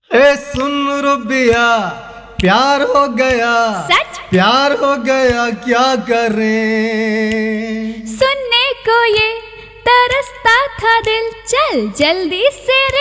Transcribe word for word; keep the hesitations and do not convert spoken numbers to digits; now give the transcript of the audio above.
ए सुन रुबिया, प्यार हो गया, सच प्यार हो गया, क्या करें। सुनने को ये तरसता था दिल, चल जल्दी से रे।